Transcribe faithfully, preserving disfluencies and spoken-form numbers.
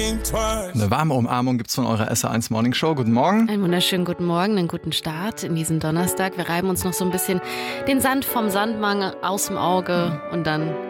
Eine warme Umarmung gibt's von eurer S R eins Morning Show. Guten Morgen. Einen wunderschönen guten Morgen, einen guten Start in diesen Donnerstag. Wir reiben uns noch so ein bisschen den Sand vom Sandmangel aus dem Auge und dann